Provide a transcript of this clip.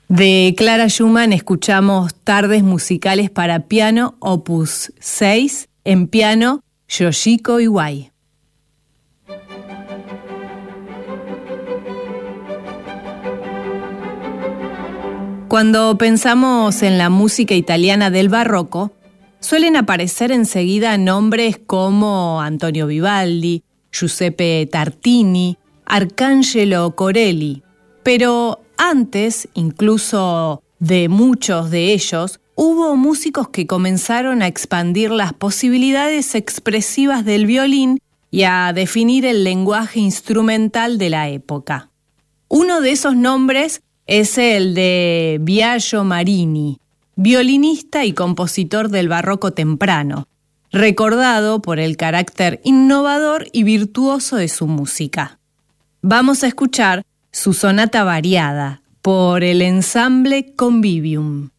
De Clara Schumann escuchamos Tardes musicales para piano, opus 6, en piano, Yoshiko Iwai. Cuando pensamos en la música italiana del barroco, suelen aparecer enseguida nombres como Antonio Vivaldi, Giuseppe Tartini, Arcangelo Corelli, pero antes, incluso de muchos de ellos, hubo músicos que comenzaron a expandir las posibilidades expresivas del violín y a definir el lenguaje instrumental de la época. Uno de esos nombres es el de Biagio Marini, violinista y compositor del barroco temprano, recordado por el carácter innovador y virtuoso de su música. Vamos a escuchar su sonata variada por el ensamble Convivium.